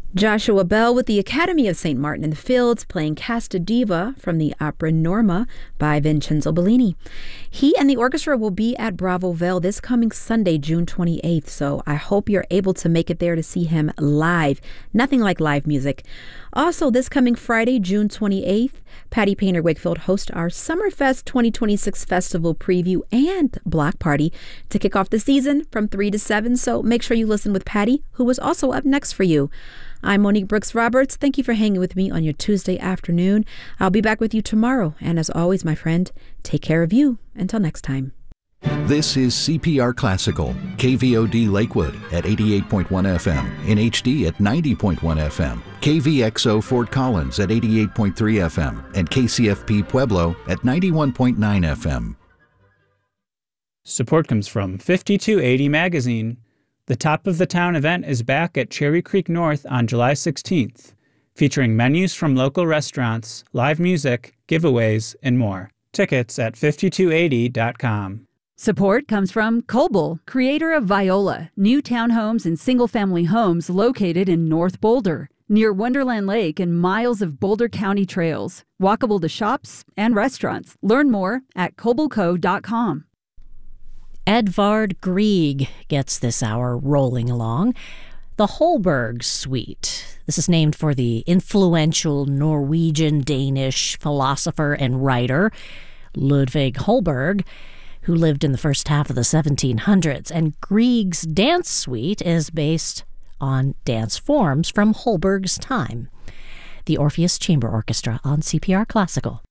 Joshua Bell with the Academy of St. Martin in the Fields playing Casta Diva from the opera Norma by Vincenzo Bellini. He and the orchestra will be at Bravo Vale this coming Sunday, June 28th, so I hope you're able to make it there to see him live. Nothing like live music. Also, this coming Friday, June 28th, Patty Painter Wakefield hosts our Summerfest 2026 festival preview and block party to kick off the season from 3 to 7, so make sure you listen with Patty, who is also up next for you. I'm Monique Brooks Roberts. Thank you for hanging with me on your Tuesday afternoon. I'll be back with you tomorrow. And as always, my friend, take care of you. Until next time. This is CPR Classical, KVOD Lakewood at 88.1 FM, in HD at 90.1 FM, KVXO Fort Collins at 88.3 FM, and KCFP Pueblo at 91.9 FM. Support comes from 5280 Magazine. The Top of the Town event is back at Cherry Creek North on July 16th, featuring menus from local restaurants, live music, giveaways, and more. Tickets at 5280.com. Support comes from Coble, creator of Viola, new townhomes and single-family homes located in North Boulder, near Wonderland Lake and miles of Boulder County trails, walkable to shops and restaurants. Learn more at cobleco.com. Edvard Grieg gets this hour rolling along. The Holberg Suite. This is named for the influential Norwegian-Danish philosopher and writer Ludvig Holberg, who lived in the first half of the 1700s. And Grieg's dance suite is based on dance forms from Holberg's time. The Orpheus Chamber Orchestra on CPR Classical.